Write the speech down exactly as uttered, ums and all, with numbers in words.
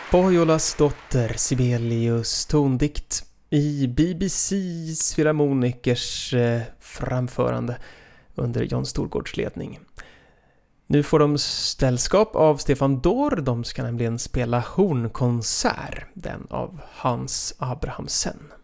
Pohjolas dotter Sibelius tondikt i B B C:s filharmonikers eh, framförande under John Storgårds ledning. Nu får de ställskap av Stefan Dorr. De ska nämligen spela hornkonsert, den av Hans Abrahamsen.